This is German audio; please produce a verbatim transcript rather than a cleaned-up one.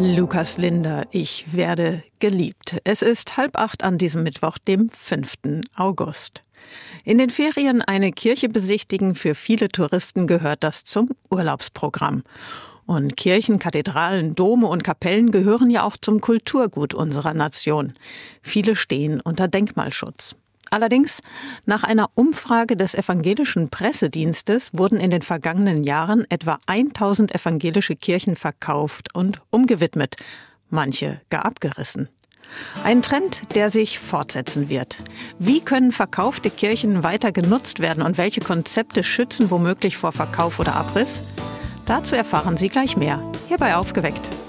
Lukas Linder, ich werde geliebt. Es ist halb acht an diesem Mittwoch, dem fünften August. In den Ferien eine Kirche besichtigen, für viele Touristen gehört das zum Urlaubsprogramm. Und Kirchen, Kathedralen, Dome und Kapellen gehören ja auch zum Kulturgut unserer Nation. Viele stehen unter Denkmalschutz. Allerdings, nach einer Umfrage des evangelischen Pressedienstes wurden in den vergangenen Jahren etwa tausend evangelische Kirchen verkauft und umgewidmet, manche gar abgerissen. Ein Trend, der sich fortsetzen wird. Wie können verkaufte Kirchen weiter genutzt werden und welche Konzepte schützen womöglich vor Verkauf oder Abriss? Dazu erfahren Sie gleich mehr, hier bei Aufgeweckt.